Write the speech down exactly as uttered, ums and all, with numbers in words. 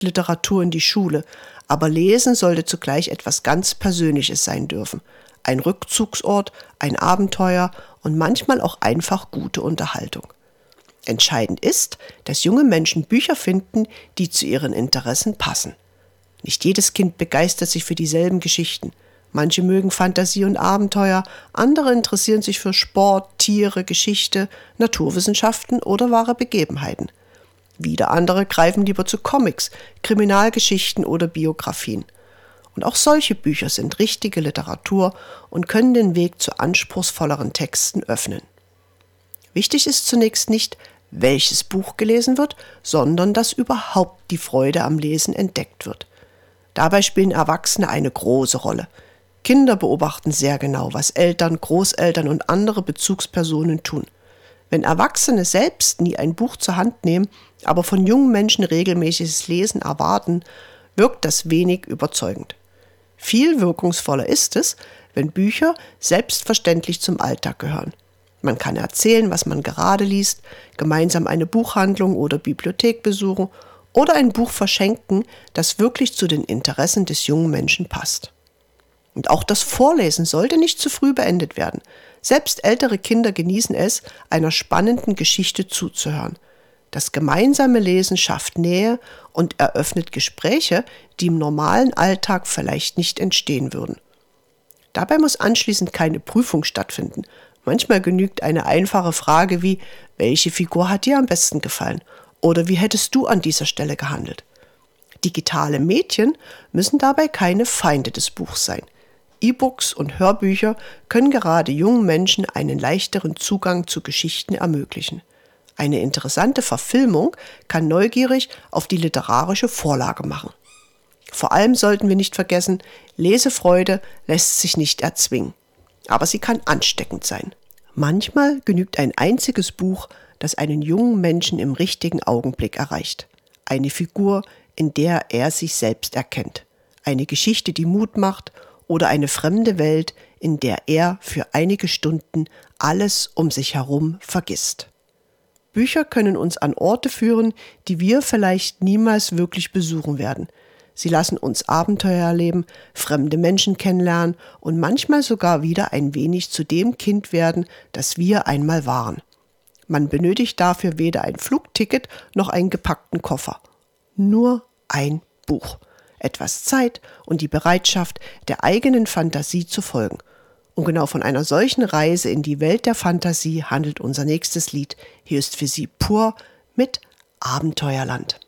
Literatur in die Schule, aber Lesen sollte zugleich etwas ganz Persönliches sein dürfen. Ein Rückzugsort, ein Abenteuer und manchmal auch einfach gute Unterhaltung. Entscheidend ist, dass junge Menschen Bücher finden, die zu ihren Interessen passen. Nicht jedes Kind begeistert sich für dieselben Geschichten. Manche mögen Fantasie und Abenteuer, andere interessieren sich für Sport, Tiere, Geschichte, Naturwissenschaften oder wahre Begebenheiten. Wieder andere greifen lieber zu Comics, Kriminalgeschichten oder Biografien. Und auch solche Bücher sind richtige Literatur und können den Weg zu anspruchsvolleren Texten öffnen. Wichtig ist zunächst nicht, welches Buch gelesen wird, sondern dass überhaupt die Freude am Lesen entdeckt wird. Dabei spielen Erwachsene eine große Rolle. Kinder beobachten sehr genau, was Eltern, Großeltern und andere Bezugspersonen tun. Wenn Erwachsene selbst nie ein Buch zur Hand nehmen, aber von jungen Menschen regelmäßiges Lesen erwarten, wirkt das wenig überzeugend. Viel wirkungsvoller ist es, wenn Bücher selbstverständlich zum Alltag gehören. Man kann erzählen, was man gerade liest, gemeinsam eine Buchhandlung oder Bibliothek besuchen oder ein Buch verschenken, das wirklich zu den Interessen des jungen Menschen passt. Und auch das Vorlesen sollte nicht zu früh beendet werden. Selbst ältere Kinder genießen es, einer spannenden Geschichte zuzuhören. Das gemeinsame Lesen schafft Nähe und eröffnet Gespräche, die im normalen Alltag vielleicht nicht entstehen würden. Dabei muss anschließend keine Prüfung stattfinden. Manchmal genügt eine einfache Frage wie: Welche Figur hat dir am besten gefallen? Oder wie hättest du an dieser Stelle gehandelt? Digitale Medien müssen dabei keine Feinde des Buchs sein. E-Books und Hörbücher können gerade jungen Menschen einen leichteren Zugang zu Geschichten ermöglichen. Eine interessante Verfilmung kann neugierig auf die literarische Vorlage machen. Vor allem sollten wir nicht vergessen, Lesefreude lässt sich nicht erzwingen, aber sie kann ansteckend sein. Manchmal genügt ein einziges Buch, das einen jungen Menschen im richtigen Augenblick erreicht. Eine Figur, in der er sich selbst erkennt. Eine Geschichte, die Mut macht, oder eine fremde Welt, in der er für einige Stunden alles um sich herum vergisst. Bücher können uns an Orte führen, die wir vielleicht niemals wirklich besuchen werden. Sie lassen uns Abenteuer erleben, fremde Menschen kennenlernen und manchmal sogar wieder ein wenig zu dem Kind werden, das wir einmal waren. Man benötigt dafür weder ein Flugticket noch einen gepackten Koffer. Nur ein Buch. Etwas Zeit und die Bereitschaft, der eigenen Fantasie zu folgen. Und genau von einer solchen Reise in die Welt der Fantasie handelt unser nächstes Lied. Hier ist für Sie Pur mit Abenteuerland.